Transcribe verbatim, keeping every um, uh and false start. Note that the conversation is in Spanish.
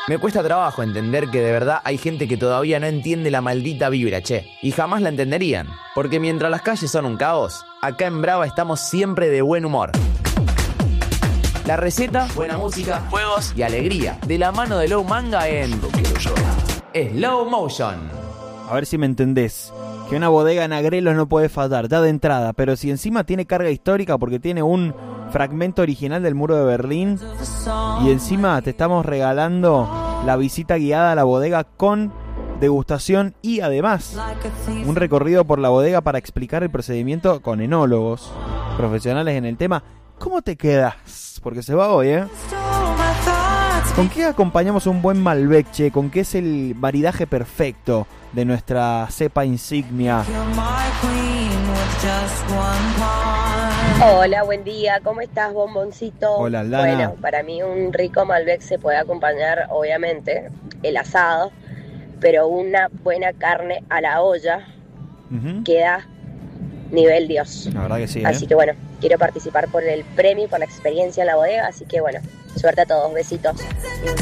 Me cuesta trabajo entender que de verdad hay gente que todavía no entiende la maldita vibra, che. Y jamás la entenderían. Porque mientras las calles son un caos, acá en Brava estamos siempre de buen humor. La receta, buena música, juegos y alegría. De la mano de Low Manga en Slow Motion. A ver si me entendés. Que una bodega en Agrelos no puede faltar, ya de entrada. Pero si encima tiene carga histórica porque tiene un fragmento original del muro de Berlín, y encima te estamos regalando la visita guiada a la bodega con degustación y además un recorrido por la bodega para explicar el procedimiento con enólogos profesionales en el tema. ¿Cómo te quedas? Porque se va hoy, ¿eh? ¿Con qué acompañamos un buen Malbec, che? ¿Con qué es el maridaje perfecto de nuestra cepa insignia? Hola, buen día, ¿cómo estás, bomboncito? Hola, Lana. Bueno, para mí un rico Malbec se puede acompañar, obviamente, el asado, pero una buena carne a la olla uh-huh. queda nivel Dios. La verdad que sí, Así ¿eh? que bueno, quiero participar por el premio y por la experiencia en la bodega, así que bueno, suerte a todos, besitos.